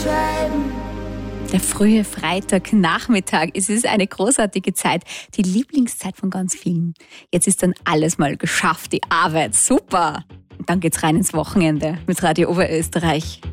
Der frühe Freitagnachmittag, es ist eine großartige Zeit, die Lieblingszeit von ganz vielen. Jetzt ist dann alles mal geschafft, die Arbeit, super. Und dann geht's rein ins Wochenende mit Radio Oberösterreich.